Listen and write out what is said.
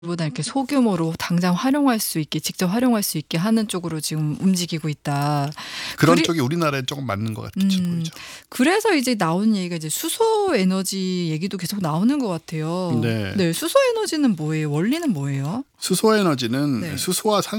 보다 이렇게 소규모로 당장 활용할 수 있게 직접 활용할 수 있게 하는 쪽으로 지금 움직이고 있다. 그런 그리 쪽이 우리나라에 조금 맞는 것 같죠 보이죠. 그래서 이제 나온 얘기가 이제 수소 에너지 얘기도 계속 나오는 것 같아요. 네. 네, 수소 에너지는 뭐예요? 원리는 뭐예요? 수소 에너지는 네. 수소와